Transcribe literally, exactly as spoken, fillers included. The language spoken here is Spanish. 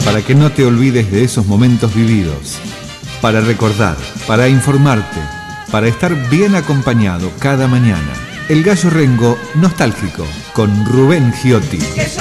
para que no te olvides de esos momentos vividos, para recordar, para informarte, para estar bien acompañado cada mañana. El Gallo Rengo Nostálgico con Rubén Giotti.